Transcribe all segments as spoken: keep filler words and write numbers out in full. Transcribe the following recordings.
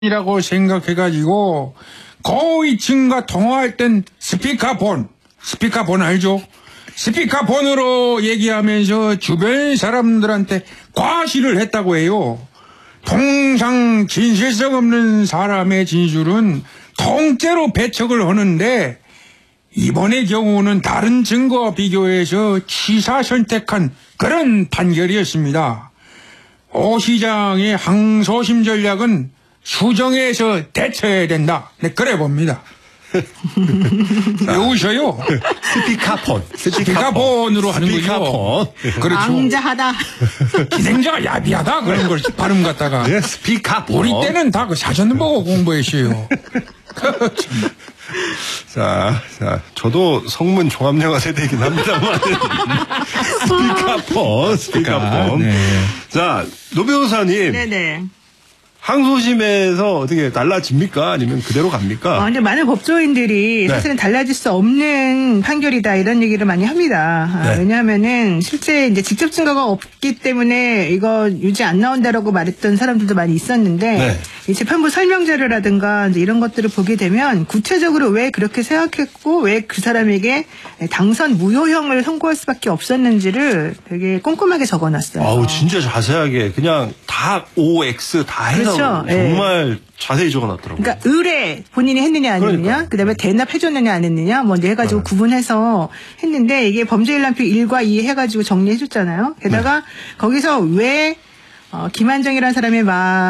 이라고 생각해가지고 고위층과 통화할 땐 스피커폰, 스피커폰 알죠? 스피커폰으로 얘기하면서 주변 사람들한테 과시를 했다고 해요. 통상 진실성 없는 사람의 진술은 통째로 배척을 하는데 이번의 경우는 다른 증거와 비교해서 취사 선택한 그런 판결이었습니다. 오 시장의 항소심 전략은 수정해서 대처해야 된다. 네, 그래 봅니다. 외우셔요. 스피커폰. 스피커폰으로 하는 스피커폰. 거죠. 그렇죠. 앙자하다. 기생자가 야비하다 그런 걸 발음 갖다가. 네, 스피커폰. 우리 때는 다 그 사전 보고 공부했어요. 자, 자, 저도 성문 종합영화 세대이긴 합니다만. 스피커폰, 스피커폰. 네. 자, 노 변호사님. 네네. 항소심에서 어떻게 달라집니까? 아니면 그대로 갑니까? 어, 근데 많은 법조인들이 네. 사실은 달라질 수 없는 판결이다 이런 얘기를 많이 합니다. 아, 네. 왜냐하면은 실제 이제 직접 증거가 없기 때문에 이거 유죄 안 나온다라고 말했던 사람들도 많이 있었는데 네. 이 재판부 설명 자료라든가 이제 이런 것들을 보게 되면 구체적으로 왜 그렇게 생각했고 왜 그 사람에게 당선 무효형을 선고할 수밖에 없었는지를 되게 꼼꼼하게 적어놨어요. 아우, 진짜 자세하게 그냥 다 오, X 다 해서 그렇죠. 정말 자세히 적어놨더라고요. 그러니까 의뢰 본인이 했느냐 안 했느냐, 그러니까. 그다음에 대납해줬느냐 안 했느냐, 뭐 이제 해가지고 네. 구분해서 했는데 이게 범죄일람표 일과 이 해가지고 정리해줬잖아요. 게다가 네. 거기서 왜 어, 김한정이라는 사람의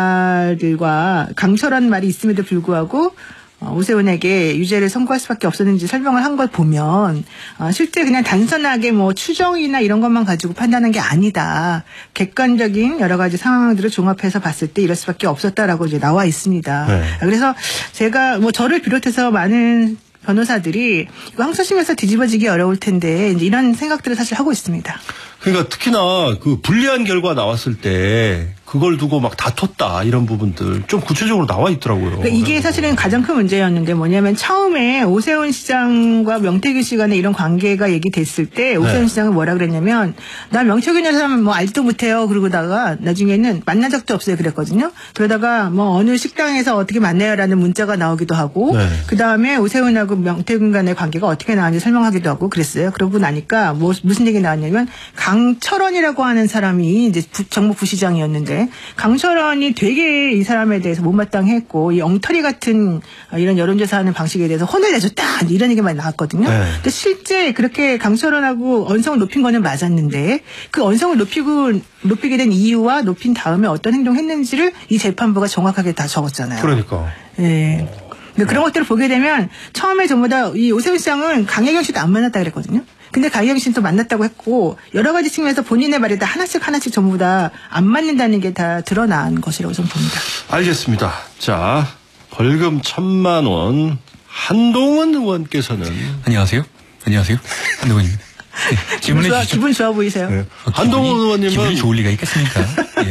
말들과 강철한 말이 있음에도 불구하고 어, 오세훈에게 유죄를 선고할 수밖에 없었는지 설명을 한 걸 보면 어, 실제 그냥 단순하게 뭐 추정이나 이런 것만 가지고 판단한 게 아니다. 객관적인 여러 가지 상황들을 종합해서 봤을 때 이럴 수밖에 없었다라고 이제 나와 있습니다. 네. 그래서 제가 뭐 저를 비롯해서 많은 변호사들이 이거 항소심에서 뒤집어지기 어려울 텐데 이제 이런 생각들을 사실 하고 있습니다. 그러니까 특히나 그 불리한 결과 나왔을 때 그걸 두고 막 다퉜다 이런 부분들 좀 구체적으로 나와 있더라고요. 그러니까 이게 사실은 가장 큰 문제였는데 뭐냐면 처음에 오세훈 시장과 명태균 씨 간의 이런 관계가 얘기됐을 때 오세훈 네. 시장은 뭐라 그랬냐면 나 명태균이라는 사람은 뭐 알지도 못해요. 그러고다가 나중에는 만난 적도 없어요 그랬거든요. 그러다가 뭐 어느 식당에서 어떻게 만나요라는 문자가 나오기도 하고 네. 그다음에 오세훈하고 명태균 간의 관계가 어떻게 나왔는지 설명하기도 하고 그랬어요. 그러고 나니까 뭐 무슨 얘기 나왔냐면 강철원이라고 하는 사람이 이제 부, 정무 부시장이었는데 강철원이 되게 이 사람에 대해서 못마땅했고 이 엉터리 같은 이런 여론조사하는 방식에 대해서 혼을 내줬다 이런 얘기가 많이 나왔거든요. 네. 근데 실제 그렇게 강철원하고 언성을 높인 거는 맞았는데 그 언성을 높이고 높이게 된 이유와 높인 다음에 어떤 행동을 했는지를 이 재판부가 정확하게 다 적었잖아요. 그러니까. 예. 근데 그런 것들을 보게 되면 처음에 전부 다 이 오세훈 시장은 강혜경 씨도 안 만났다 그랬거든요. 근데 강혜경 씨도 만났다고 했고 여러 가지 측면에서 본인의 말이 다 하나씩 하나씩 전부 다 안 맞는다는 게 다 드러난 것이라고 저는 봅니다. 알겠습니다. 자, 벌금 천만 원 한동훈 의원께서는 안녕하세요. 안녕하세요. 한동훈입니다. 네, 기분 질문해 좋아, 주시죠. 기분 좋아 보이세요. 네. 어, 한동훈 기분이- 의원님은 기분이 좋을 리가 있겠습니까?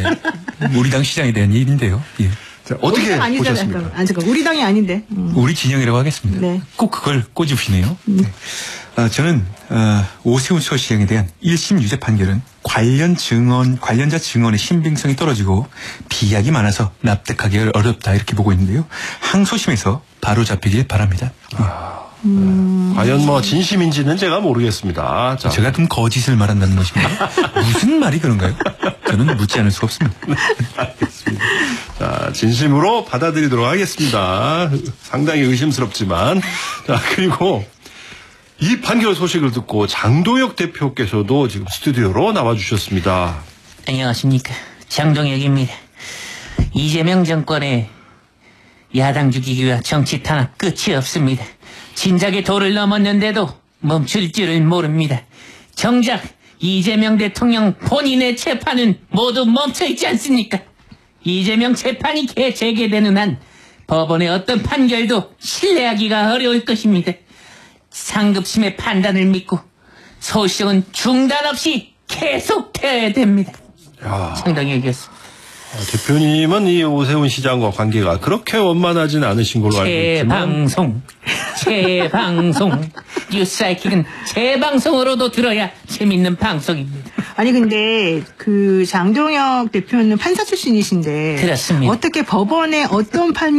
예. 우리 당 시장에 대한 일인데요. 예. 자, 우리 어떻게 당 아니잖아요. 보셨습니까? 잠깐만. 아, 잠깐. 우리 당이 아닌데. 음. 우리 진영이라고 하겠습니다. 네. 꼭 그걸 꼬집으시네요. 네. 아, 저는 어, 오세훈 서시장에 대한 일 심 유죄 판결은 관련 증언, 관련자 증언의 신빙성이 떨어지고 비약이 많아서 납득하기 어렵다 이렇게 보고 있는데요. 항소심에서 바로 잡히길 바랍니다. 음. 과연 뭐 진심인지는 제가 모르겠습니다. 자, 제가 좀 거짓을 말한다는 것입니다. 무슨 말이 그런가요? 저는 묻지 않을 수가 없습니다. 알겠습니다. 자, 진심으로 받아들이도록 하겠습니다. 상당히 의심스럽지만. 자, 그리고 이 판결 소식을 듣고 장동혁 대표께서도 지금 스튜디오로 나와주셨습니다. 안녕하십니까. 장동혁입니다. 이재명 정권의 야당 죽이기와 정치 탄압 끝이 없습니다. 진작에 도를 넘었는데도 멈출 줄을 모릅니다. 정작 이재명 대통령 본인의 재판은 모두 멈춰있지 않습니까? 이재명 재판이 재개되는 한 법원의 어떤 판결도 신뢰하기가 어려울 것입니다. 상급심의 판단을 믿고 소송은 중단 없이 계속되어야 됩니다. 야, 장동혁이었습니다. 대표님은 이 오세훈 시장과 관계가 그렇게 원만하진 않으신 걸로 알고 있지만. 재방송, 재방송. 뉴스사이킥은 재방송으로도 들어야 재밌는 방송입니다. 아니 근데 그 장동혁 대표는 판사 출신이신데 그렇습니다. 어떻게 법원에 어떤 판